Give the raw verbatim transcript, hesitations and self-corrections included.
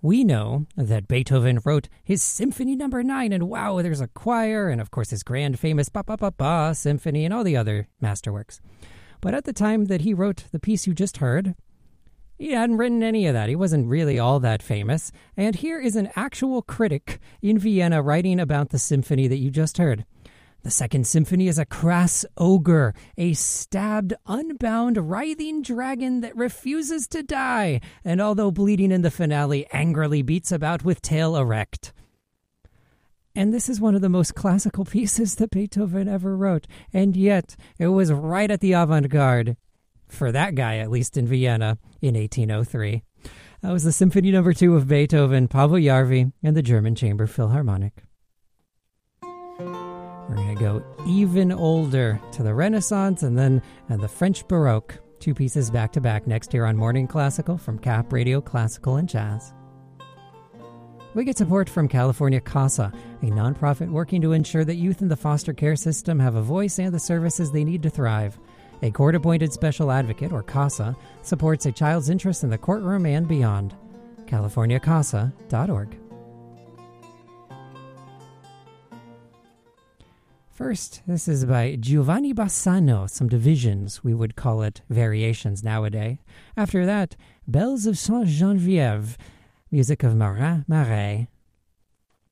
We know that Beethoven wrote his Symphony Number Nine, and wow, there's a choir, and of course his grand famous Ba Ba Ba Ba Symphony, and all the other masterworks. But at the time that he wrote the piece you just heard, he hadn't written any of that. He wasn't really all that famous. And here is an actual critic in Vienna writing about the symphony that you just heard. The Second Symphony is a crass ogre, a stabbed, unbound, writhing dragon that refuses to die, and although bleeding in the finale, angrily beats about with tail erect. And this is one of the most classical pieces that Beethoven ever wrote, and yet it was right at the avant-garde, for that guy at least in Vienna, in eighteen oh three. That was the Symphony Number Two of Beethoven, Paavo Järvi, and the German Chamber Philharmonic. We're going to go even older to the Renaissance and then uh, the French Baroque. Two pieces back-to-back next here on Morning Classical from Cap Radio Classical and Jazz. We get support from California CASA, a nonprofit working to ensure that youth in the foster care system have a voice and the services they need to thrive. A court-appointed special advocate, or CASA, supports a child's interests in the courtroom and beyond. california casa dot org. First, this is by Giovanni Bassano, some divisions, we would call it variations nowadays. After that, Bells of Saint-Geneviève, music of Marin Marais.